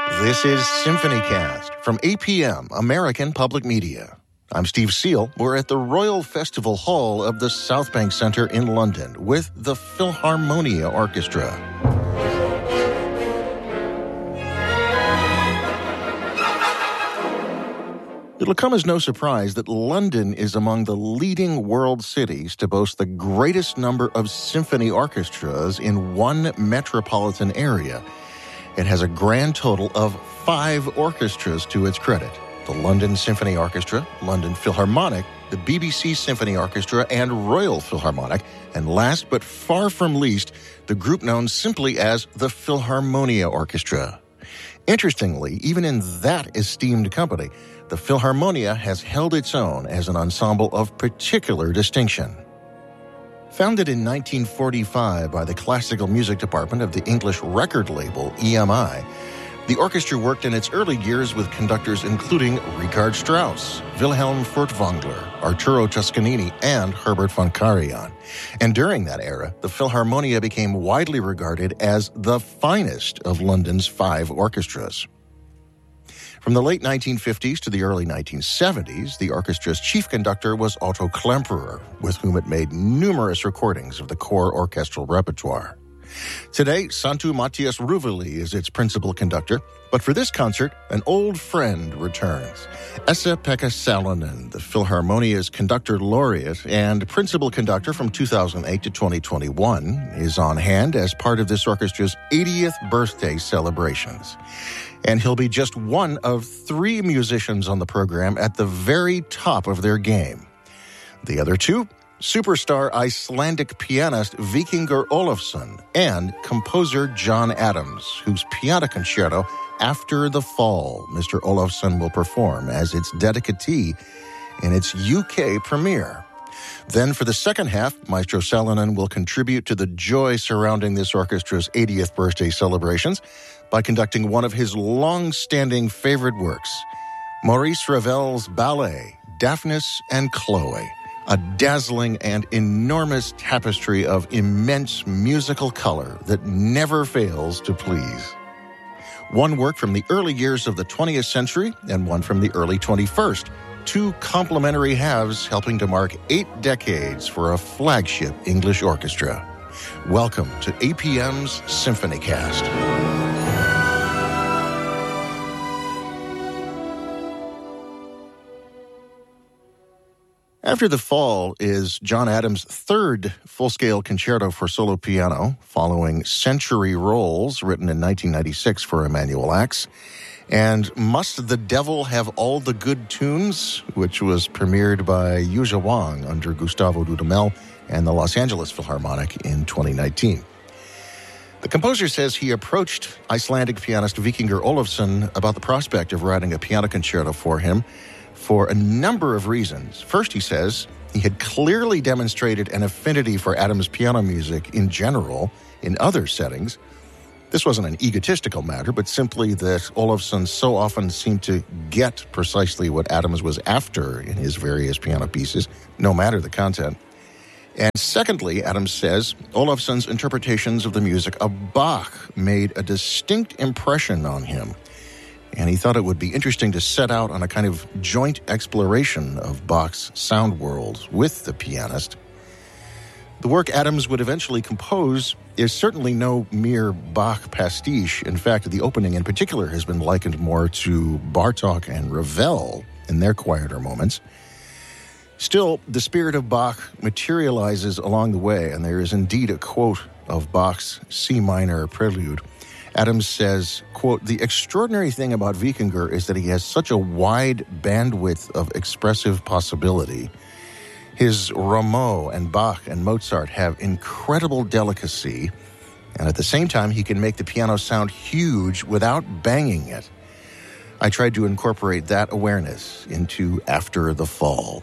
This is SymphonyCast from APM, American Public Media. I'm Steve Seal. We're at the Royal Festival Hall of the South Bank Centre in London with the Philharmonia Orchestra. It'll come as no surprise that London is among the leading world cities to boast the greatest number of symphony orchestras in one metropolitan area. It has a grand total of 5 orchestras to its credit: the London Symphony Orchestra, London Philharmonic, the BBC Symphony Orchestra, and Royal Philharmonic, and last but far from least, the group known simply as the Philharmonia Orchestra. Interestingly, even in that esteemed company, the Philharmonia has held its own as an ensemble of particular distinction. Founded in 1945 by the Classical Music Department of the English record label EMI, the orchestra worked in its early years with conductors including Richard Strauss, Wilhelm Furtwängler, Arturo Toscanini, and Herbert von Karajan. And during that era, the Philharmonia became widely regarded as the finest of London's 5 orchestras. From the late 1950s to the early 1970s, the orchestra's chief conductor was Otto Klemperer, with whom it made numerous recordings of the core orchestral repertoire. Today, Santu Matthias Ruveli is its principal conductor, but for this concert, an old friend returns. Esa-Pekka Salonen, the Philharmonia's conductor laureate and principal conductor from 2008 to 2021, is on hand as part of this orchestra's 80th birthday celebrations. And he'll be just one of 3 musicians on the program at the very top of their game. The other 2, superstar Icelandic pianist Víkingur Ólafsson and composer John Adams, whose piano concerto, After the Fall, Mr. Ólafsson will perform as its dedicatee in its UK premiere. Then for the second half, Maestro Salonen will contribute to the joy surrounding this orchestra's 80th birthday celebrations by conducting one of his long-standing favorite works, Maurice Ravel's ballet, Daphnis and Chloe, a dazzling and enormous tapestry of immense musical color that never fails to please. One work from the early years of the 20th century and one from the early 21st, 2 complementary halves helping to mark 8 decades for a flagship English orchestra. Welcome to APM's SymphonyCast. After the Fall is John Adams' 3rd full-scale concerto for solo piano, following Century Rolls, written in 1996 for Emanuel Ax, and Must the Devil Have All the Good Tunes, which was premiered by Yuja Wang under Gustavo Dudamel and the Los Angeles Philharmonic in 2019. The composer says he approached Icelandic pianist Víkingur Ólafsson about the prospect of writing a piano concerto for him for a number of reasons. First, he says, he had clearly demonstrated an affinity for Adams' piano music in general in other settings. This wasn't an egotistical matter, but simply that Ólafsson so often seemed to get precisely what Adams was after in his various piano pieces, no matter the content. And secondly, Adams says, Ólafsson's interpretations of the music of Bach made a distinct impression on him. And he thought it would be interesting to set out on a kind of joint exploration of Bach's sound world with the pianist. The work Adams would eventually compose is certainly no mere Bach pastiche. In fact, the opening in particular has been likened more to Bartók and Ravel in their quieter moments. Still, the spirit of Bach materializes along the way, and there is indeed a quote of Bach's C minor prelude. Adams says, quote, "The extraordinary thing about Víkingur is that he has such a wide bandwidth of expressive possibility. His Rameau and Bach and Mozart have incredible delicacy, and at the same time he can make the piano sound huge without banging it. I tried to incorporate that awareness into After the Fall."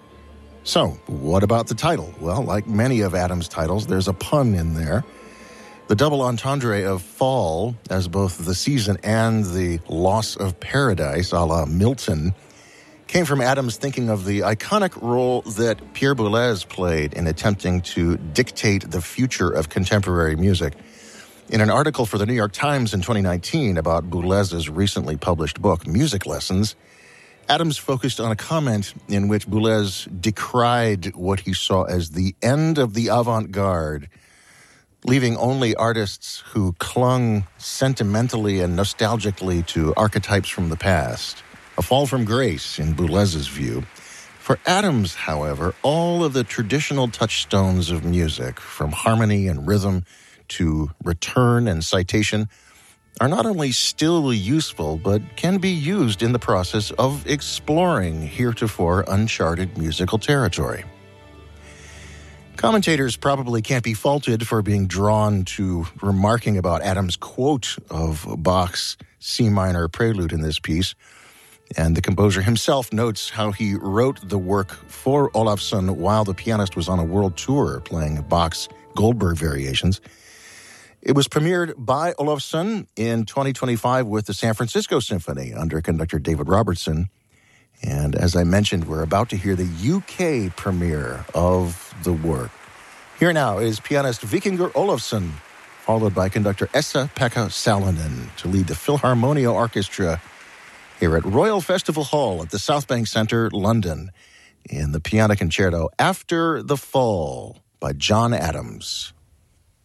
So, what about the title? Well, like many of Adams' titles, there's a pun in there. The double entendre of fall, as both the season and the loss of paradise, a la Milton, came from Adams thinking of the iconic role that Pierre Boulez played in attempting to dictate the future of contemporary music. In an article for the New York Times in 2019 about Boulez's recently published book, Music Lessons, Adams focused on a comment in which Boulez decried what he saw as the end of the avant-garde, leaving only artists who clung sentimentally and nostalgically to archetypes from the past. A fall from grace, in Boulez's view. For Adams, however, all of the traditional touchstones of music, from harmony and rhythm to return and citation, are not only still useful, but can be used in the process of exploring heretofore uncharted musical territory. Commentators probably can't be faulted for being drawn to remarking about Adams' quote of Bach's C minor prelude in this piece, and the composer himself notes how he wrote the work for Olafsson while the pianist was on a world tour playing Bach's Goldberg variations. It was premiered by Olafsson in 2025 with the San Francisco Symphony under conductor David Robertson. And as I mentioned, we're about to hear the UK premiere of the work. Here now is pianist Vikingur Olafsson, followed by conductor Esa-Pekka Salonen to lead the Philharmonia Orchestra here at Royal Festival Hall at the South Bank Centre, London, in the piano concerto After the Fall by John Adams.